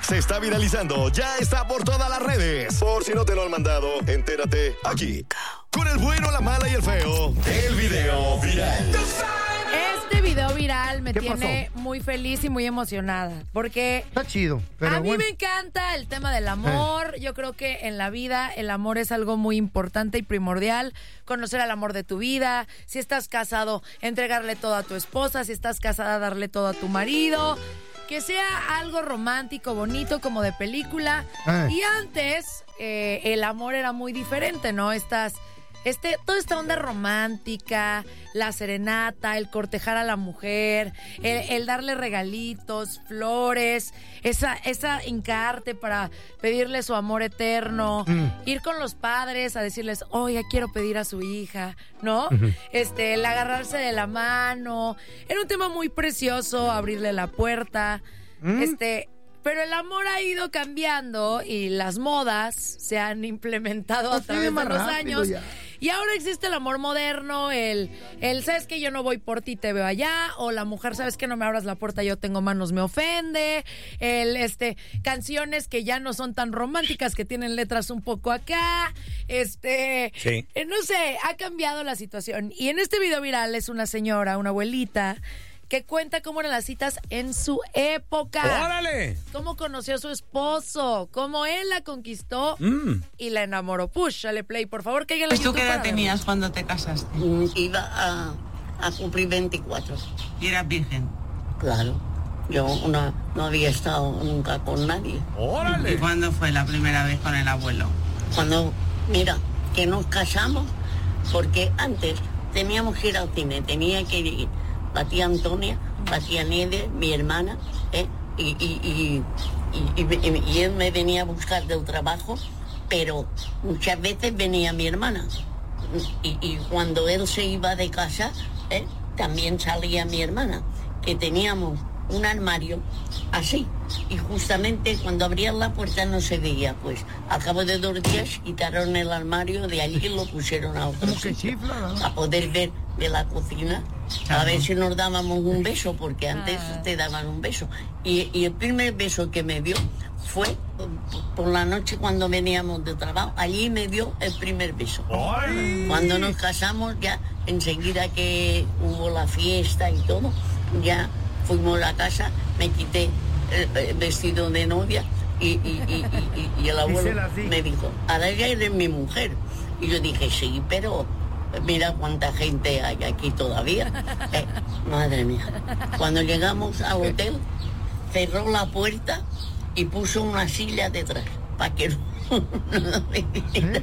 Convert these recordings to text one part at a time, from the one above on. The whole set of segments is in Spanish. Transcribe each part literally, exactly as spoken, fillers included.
se está viralizando ya está por todas las redes. Por si no te lo han mandado, entérate aquí. Con el bueno, la mala y el feo, el video viral. Este video viral me ¿Qué tiene pasó? muy feliz y muy emocionada, porque Está chido, pero a mí bueno. me encanta el tema del amor. Yo creo que en la vida el amor es algo muy importante y primordial. Conocer al amor de tu vida. Si estás casado, entregarle todo a tu esposa. Si estás casada, darle todo a tu marido. Que sea algo romántico, bonito, como de película. Ay. Y antes, eh, el amor era muy diferente, ¿no? Estas... Este, toda esta onda romántica, la serenata, el cortejar a la mujer, el, el darle regalitos, flores, esa, esa hincarte para pedirle su amor eterno, Mm. ir con los padres a decirles, oye, quiero pedir a su hija, ¿no? Uh-huh. Este, el agarrarse de la mano, era un tema muy precioso, abrirle la puerta, mm. este... Pero el amor ha ido cambiando y las modas se han implementado a través de los años. Ya. Y ahora existe el amor moderno, el, el sabes que yo no voy por ti, te veo allá, o la mujer, sabes que no me abras la puerta, yo tengo manos, me ofende, el este canciones que ya no son tan románticas, que tienen letras un poco acá, este, sí. eh, no sé, ha cambiado la situación. Y en este video viral es una señora, una abuelita, que cuenta cómo eran las citas en su época. ¡Órale! Cómo conoció a su esposo, cómo él la conquistó mm. y la enamoró. Push, dale play, por favor, que ella la ¿Y tú qué edad tenías cuando te casaste? Iba a, a cumplir veinticuatro. ¿Y eras virgen? Claro. Yo no, no había estado nunca con nadie. ¡Órale! ¿Y cuándo fue la primera vez con el abuelo? Cuando, mira, que nos casamos, porque antes teníamos que ir al cine, tenía que ir la tía Antonia, la tía Nieves, mi hermana, ¿eh? y, y, y, y, y, y él me venía a buscar del trabajo, pero muchas veces venía mi hermana. Y, y cuando él se iba de casa, ¿eh? también salía mi hermana, que teníamos un armario así, y justamente cuando abrían la puerta no se veía, pues al cabo de dos días quitaron el armario de allí y lo pusieron a otro sitio, a poder ver de la cocina, a ver si nos dábamos un beso, porque antes ah. te daban un beso, y, y el primer beso que me dio fue por la noche cuando veníamos de trabajo, allí me dio el primer beso. ¡Ay! Cuando nos casamos, ya enseguida que hubo la fiesta y todo, ya fuimos a casa, me quité el, el vestido de novia y, y, y, y, y el abuelo me dijo, ahora ya eres mi mujer. Y yo dije, sí, pero mira cuánta gente hay aquí todavía. Eh, madre mía. Cuando llegamos al hotel, cerró la puerta y puso una silla detrás para que no me viera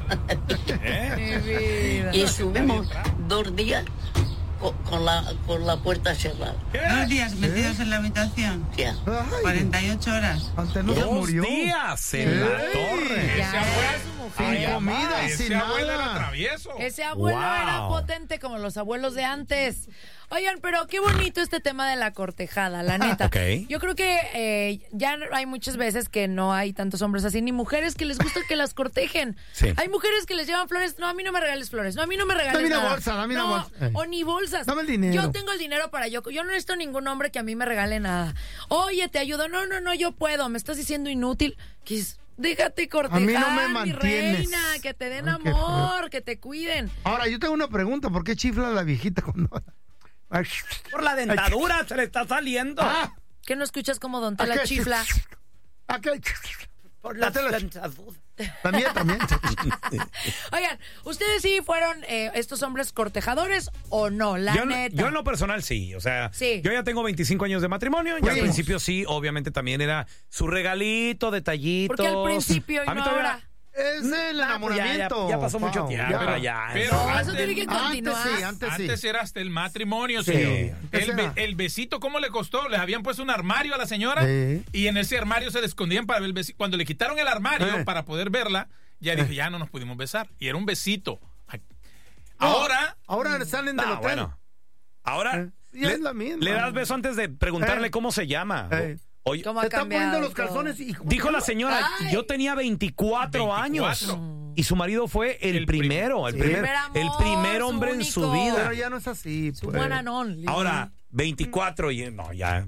nadie. Y estuvimos dos días Con, con, la, con la puerta cerrada. ¿Dos días metidos ¿Eh? en la habitación? Ya. cuarenta y ocho horas. Antes no se murió. Dos días en ¿Eh? la torre. Ya, ese su mujer. Sin comida, ese sin abuelo nada. era travieso. Ese abuelo Wow. era potente como los abuelos de antes. Oigan, pero qué bonito este tema de la cortejada, la neta. Okay. Yo creo que eh, ya hay muchas veces que no hay tantos hombres así, ni mujeres que les gusta que las cortejen. Sí. Hay mujeres que les llevan flores. No, a mí no me regales flores. No, a mí no me regales Dame una nada. bolsa, dame una no, bolsa. Eh. O ni bolsas. Dame el dinero. Yo tengo el dinero para yo. Yo no necesito ningún hombre que a mí me regale nada. Oye, te ayudo. No, no, no, yo puedo. Me estás diciendo inútil. ¿Qué es? Déjate cortejar, A mí no me mi mantienes. reina, que te den Ay, qué amor, feo. que te cuiden. Ahora, yo tengo una pregunta. ¿Por qué chifla la viejita cuando... Ay, Por la dentadura se le está saliendo. ah, ¿Qué no escuchas como Don Tela ¿a qué? chifla? ¿A qué? Por la Dátela. dentadura. También, también. Oigan, ¿ustedes sí fueron eh, estos hombres cortejadores o no? La Yo, neta. yo en lo personal sí, o sea, Sí. yo ya tengo veinticinco años de matrimonio y Pues, al principio sí, obviamente también era su regalito, detallitos. Porque al principio y A mí no todavía- ahora. Es el Ah, pues ya, enamoramiento. ya, ya pasó mucho Pau, tiempo, ya. pero ya. Pero No, eso antes- tiene que Antes continuar. sí, antes sí. Antes era hasta el matrimonio, Sí. señor. Antes El, be- era. el besito, ¿cómo le costó? Les habían puesto un armario a la señora Sí. y en ese armario se le escondían para ver el besito. Cuando le quitaron el armario Eh. para poder verla, ya dije, ya no nos pudimos besar. Y era un besito. Ay. No, Ahora, Ahora salen del Ah, hotel. bueno. Ahora Eh, ya le, es la misma. le das beso antes de preguntarle Eh. cómo se llama. Eh. Oye, ¿Cómo Se ha están cambiado poniendo los todo? calzones y... dijo la señora, Ay. yo tenía veinticuatro, veinticuatro. años y su marido fue el, El prim- primero, el Sí. primer, Primer amor, el primer su hombre en único. su vida. Pero ya no es así, Su pues. buena non. Ahora, veinticuatro y no, ya.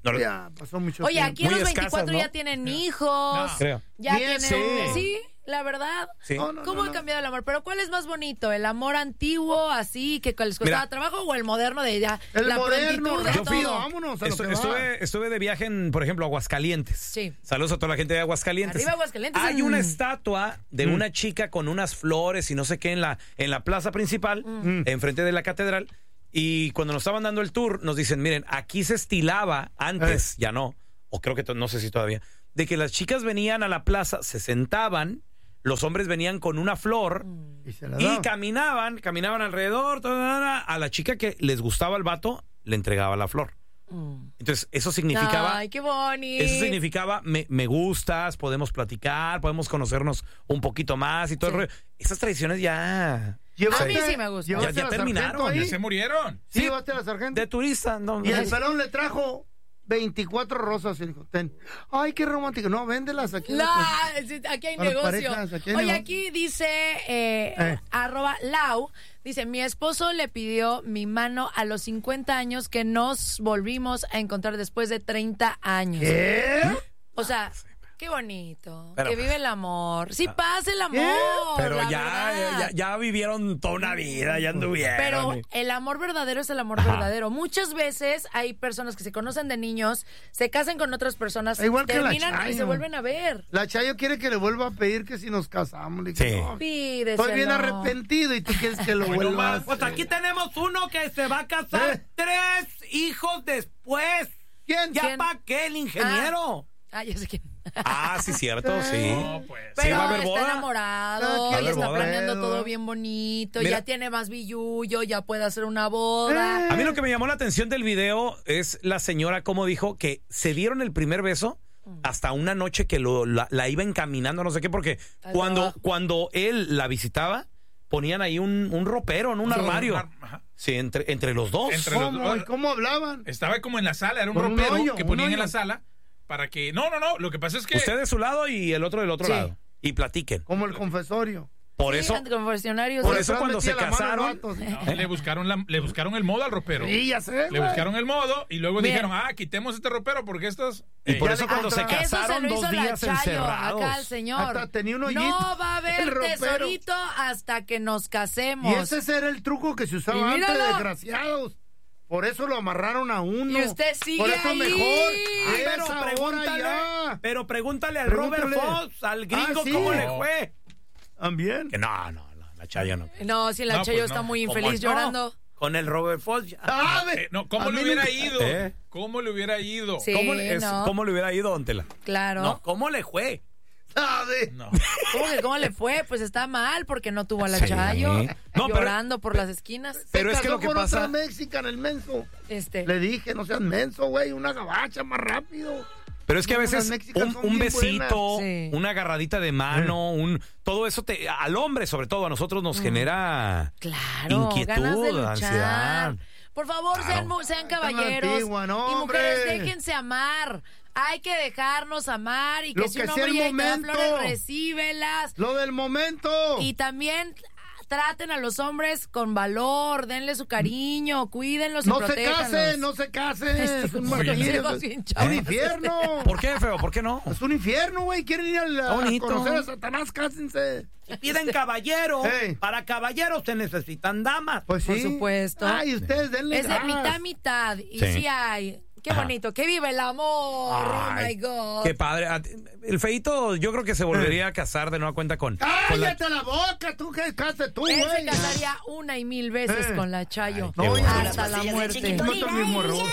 No, Ya, pasó mucho Oye, tiempo. aquí a Muy los escasas, veinticuatro ¿no? ya tienen hijos. No. Creo. Ya Bien, tienen... sí. Sí, la verdad. Sí. No, no, ¿Cómo no, ha no. cambiado el amor? Pero ¿cuál es más bonito? ¿El amor antiguo, así, que les costaba Mira. trabajo, o el moderno de ya? El la moderno, prontitud de Yo fui- todo? vámonos a lo Estu- que va. estuve, estuve de viaje en, por ejemplo, Aguascalientes. Sí. Saludos a toda la gente de Aguascalientes. Arriba Aguascalientes. Hay Mm. una estatua de una chica con unas flores y no sé qué en la, en la plaza principal, Mm. enfrente de la catedral. Y cuando nos estaban dando el tour, nos dicen, miren, aquí se estilaba antes, Eh. ya no, o creo que to- no sé si todavía, de que las chicas venían a la plaza, se sentaban, los hombres venían con una flor Y se la y da. caminaban, caminaban alrededor, toda- a la chica que les gustaba el vato, le entregaba la flor. Entonces, eso significaba... Ay, qué bonito. Eso significaba, me, me gustas, podemos platicar, podemos conocernos un poquito más y todo Sí. el rollo. Esas tradiciones ya... A mí sí me gusta. ¿Llevaste Ya- ya a la terminaron, sargento Ya ahí? se murieron. Sí, llevaste a la sargento. De turista, no. Y no. el pelón le trajo veinticuatro rosas y dijo, ten. Ay, qué romántico. No, véndelas aquí. No, sí, aquí hay Para negocio. parejas, aquí hay Oye, negocio. aquí dice eh, Eh. arroba Lau, dice, mi esposo le pidió mi mano a los cincuenta años que nos volvimos a encontrar después de treinta años. ¿Qué? O sea, qué bonito. Pero- que vive el amor. Sí pasa el amor. Pero la ya, verdad. ya, ya vivieron toda una vida, ya anduvieron. Pero y- el amor verdadero es el amor Ajá. verdadero. Muchas veces hay personas que se conocen de niños, se casan con otras personas, Igual que la terminan y Chayo. se vuelven a ver. La Chayo quiere que le vuelva a pedir que si nos casamos. Le dije, Sí. no, Pídeselo. estoy bien arrepentido y tú quieres que lo Hoy no vuelva a más. hacer. Pues aquí tenemos uno que se va a casar ¿Eh? tres hijos después. ¿Quién? ¿Ya ¿Quién? para qué el ingeniero? Ah, ya sé quién. Ah, sí, cierto, sí. No, pues. Sí, Pero va a haber está boda. enamorado, Ah, va a ya haber está boda. planeando todo bien bonito, Mira. ya tiene más billullo, ya puede hacer una boda. A mí lo que me llamó la atención del video es la señora como dijo que se dieron el primer beso hasta una noche que lo, la, la iba encaminando, no sé qué, porque Al cuando, trabajo. cuando él la visitaba, ponían ahí un, un ropero en un armario. Ajá. Sí, entre, entre los dos. Entre los ¿Cómo? dos. ¿Y cómo hablaban? Estaba como en la sala, era un Con un ropero hoyo, que un ponían en hoyo. la sala para que... No, no, no, lo que pasa es que... Usted de su lado y el otro del otro Sí. lado. Y platiquen. Como el confesorio. Por Sí, eso, anticonfesionarios. por sí. eso Detrás cuando se metía la mano el casaron, vato, sí. No, le, buscaron la- le buscaron el modo al ropero. Sí, ya sé, Le güey. buscaron el modo y luego Bien. dijeron, ah, quitemos este ropero porque estos... y por Eh, Ya eso de cuando se contra- Eso se casaron lo dos hizo la días Chayo encerrados. acá al señor. Hasta tenía un hoyito, No va a el haber ropero. tesorito hasta que nos Y casemos. ese era el truco que se Y usaba antes, míralo. desgraciados. Por eso lo amarraron a uno. Y usted sigue Por eso ahí. mejor. Ah, a pero esa hora pregúntale, ya. pero pregúntale al Pregúntale. Robert Fox, al gringo, Ah, sí. cómo le fue. También. Que no, no, no, la Chayo no. No, si la No, Chayo pues está no. muy ¿Cómo infeliz no? llorando. Con el Robert Fox. ya. Ah, ve. eh, no, ¿cómo A le mí hubiera nunca- ido? ¿Eh? ¿Cómo le hubiera ido? Sí, ¿Cómo, le, es- no. ¿Cómo le hubiera ido, Don Tela? Claro. No, ¿cómo le fue? ¿Sabe? No. ¿Cómo que cómo le fue? Pues está mal porque no tuvo a la Sí. Chayo No, pero- llorando por las esquinas. Pero Se es que casó lo que con pasa- otra mexicana, el menso. Este. Le dije, no seas menso, güey, una gabacha más rápido. Pero es que a No, veces las mexicanas un, son un bien besito, buenas. Sí. una agarradita de mano, un todo eso te al hombre, sobre todo a nosotros nos genera Claro, inquietud, ganas de luchar. ansiedad. Por favor, Claro. sean, mu- sean Está la caballeros. antigua, no, y mujeres, hombre. déjense amar. Hay que dejarnos amar y que Lo si que un sea hombre el llega y te da momento. flores, recíbelas. Lo del momento. Y también traten a los hombres con valor, denle su cariño, cuídenlos y No se protéjanlos. casen, no se casen. Este, Es un oye, martirio. consejos bien Es chavos. un infierno. ¿Por qué, feo? ¿Por qué no? Es un infierno, güey. Quieren ir a, la- a Bonito. conocer a Satanás, cásense. Piden caballeros. Hey. Para caballeros se necesitan damas. Pues sí. Por supuesto. Ay, ustedes denle Es de gas. mitad, mitad. Y Sí. sí, hay. Qué Ajá. bonito. Que vive el amor. Oh Ay, my God. Qué padre. El feito yo creo que se volvería a casar de nueva cuenta con, con la- ¡Cállate la boca! Tú que case tú, Él se güey. casaría una y mil veces Eh. con la Chayo. Ay, qué bueno. hasta la muerte. Comete el mismo error.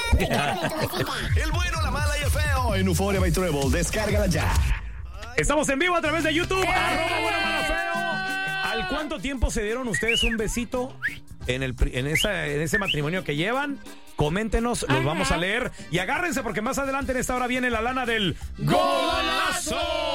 El bueno, la mala y el feo en Euphoria by Treble. Descárgala ya. Estamos en vivo a través de YouTube. Arroba Bueno, Malo, Feo. ¿Al cuánto tiempo se dieron ustedes un besito en, el, pri- en, esa, en ese matrimonio que llevan? Coméntenos, los vamos a leer. Y agárrense porque más adelante en esta hora viene la lana del golazo.